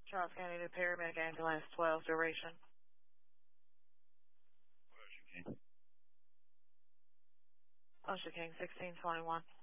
Charles County to Paramedic Ambulance 12 duration. Ocean King 1621.